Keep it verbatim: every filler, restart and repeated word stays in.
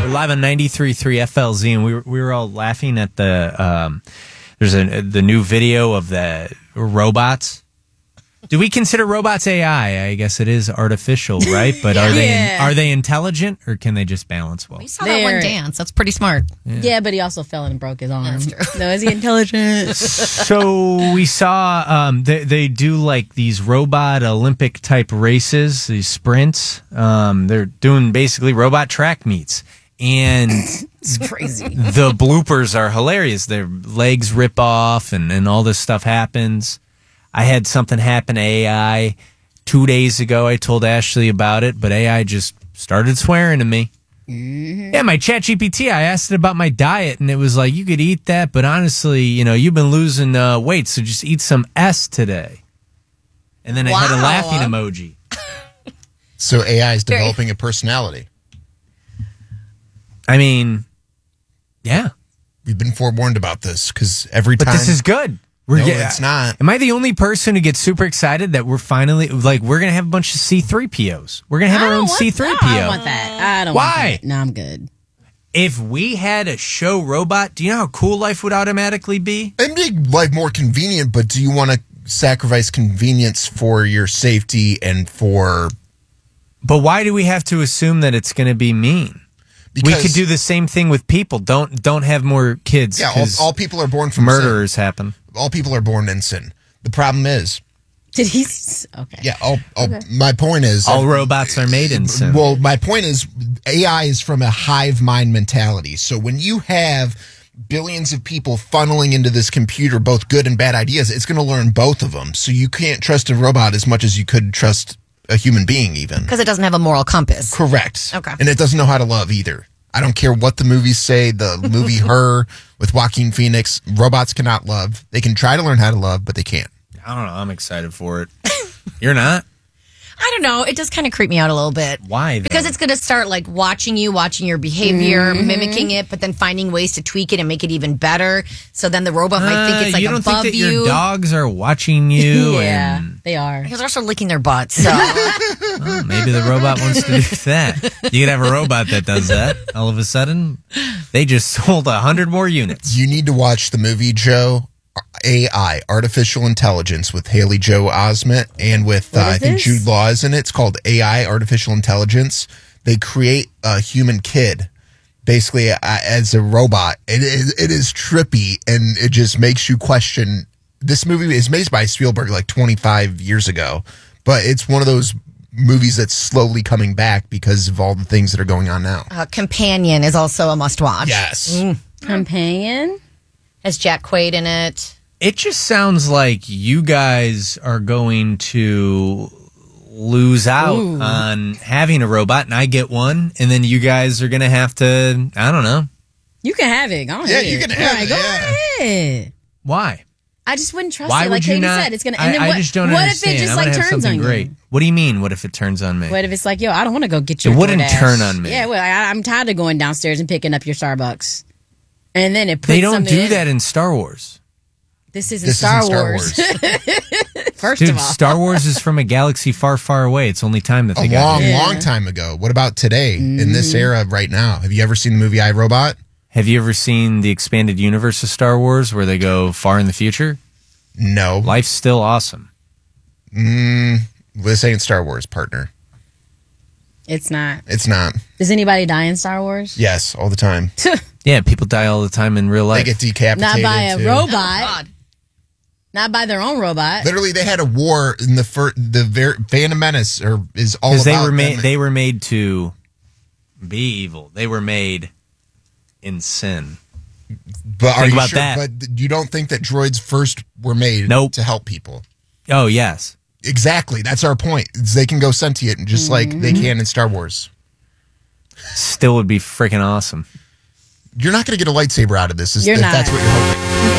We're live on ninety-three point three F L Z, and we were, we were all laughing at the um, there's a the new video of the robots. Do we consider robots A I? I guess it is artificial, right? But are they Yeah. are they intelligent, or can they just balance well? We saw that one They're- dance. That's pretty smart. Yeah. yeah, but he also fell and broke his arm. That's true. So is he intelligent? So we saw um, they, they do like these robot Olympic type races, these sprints. Um, they're doing basically robot track meets. And It's crazy. the bloopers are hilarious. Their legs rip off and, and all this stuff happens. I had something happen to A I two days ago. I told Ashley about it, but A I just started swearing to me. Mm-hmm. Yeah, my ChatGPT, I asked it about my diet, and it was like, you could eat that, but honestly, you know, you've been losing uh, weight, so just eat some S today. And then I had a Wow. laughing emoji. So A I is developing a personality. I mean, yeah. We've been forewarned about this because every But time. this is good. We're No, get- it's not. Am I the only person who gets super excited that we're finally, like, we're going to have a bunch of C three P Os? We're going to have I our don't own want- C three P O. I don't want that. I don't Why? want that. No, I'm good. If we had a show robot, do you know how cool life would automatically be? It'd be like more convenient, but do you want to sacrifice convenience for your safety and for? But why do we have to assume that it's going to be mean? Because, we could do the same thing with people. Don't don't have more kids. Yeah, all, 'cause all people are born from murderers happen. Sin. All people are born in sin. The problem is, Did he? s- Okay. yeah. All, all, My point is, All robots are made in sin. Well, my point is, A I is from a hive mind mentality. So when you have billions of people funneling into this computer, both good and bad ideas, it's going to learn both of them. So you can't trust a robot as much as you could trust a human being, even. Because it doesn't have a moral compass. Correct. Okay. And it doesn't know how to love either. I don't care what the movies say. The movie Her with Joaquin Phoenix, robots cannot love. They can try to learn how to love, but they can't. I don't know. I'm excited for it. You're not? I don't know. It does kind of creep me out a little bit. Why? Then? Because it's going to start like watching you, watching your behavior, Mm-hmm. mimicking it, but then finding ways to tweak it and make it even better. So then the robot might think Uh, it's like you don't above think that you. your dogs are watching you? Yeah, And they are. Because they're also licking their butts. So well, maybe the robot wants to do that. You could have a robot that does that. All of a sudden, they just sold a hundred more units. You need to watch the movie, Joe, A I, Artificial Intelligence, with Haley Joe Osment and with, uh, What is I think, this? Jude Law is in it. It's called A I, Artificial Intelligence. They create a human kid, basically, uh, as a robot. It is, it is trippy, and it just makes you question. This movie is made by Spielberg like twenty-five years ago, but it's one of those movies that's slowly coming back because of all the things that are going on now. uh, Companion is also a must watch. Yes. Companion. Has Jack Quaid in it. It just sounds like you guys are going to lose out Ooh. on having a robot, and I get one, and then you guys are going to have to, I don't know. You can have it. Go Yeah, ahead. you can have Right, it, Go yeah. ahead. Why? I just wouldn't trust Why it. would Like you Katie not? said, it's gonna. I, And then I what, just don't what understand. if it just I'm like gonna have turns something on great. you? What do you mean? What if it turns on me? What if it's like, yo, I don't want to go get your It wouldn't DoorDash. turn on me. Yeah, well, I, I'm tired of going downstairs and picking up your Starbucks. And then it puts They don't something do in- that in Star Wars. This isn't This Star, isn't Star Wars. Wars. First Dude, of all, Star Wars is from a galaxy far, far away. It's only time that A they got long, here. Yeah. long time ago. What about today, in this Mm-hmm. era right now? Have you ever seen the movie iRobot? Have you ever seen the expanded universe of Star Wars where they go far in the future? No. Life's still awesome. Mm, this ain't Star Wars, partner. it's not. It's not. Does anybody die in Star Wars? Yes, all the time. Yeah, people die all the time in real They life. get decapitated. Not by a too. robot. God. Not by their own robot. Literally, they had a war in the fir- the ver- Phantom Menace, or is all Because about they were made. them. They were made to be evil. They were made in sin. But are Think you about sure? that. But you don't think that droids first were made Nope. to help people? Oh yes. Exactly. That's our point. Is they can go sentient, just like they Mm-hmm. can in Star Wars. Still would be freaking awesome. You're not going to get a lightsaber out of this. Is, You're if not. that's what you're hoping.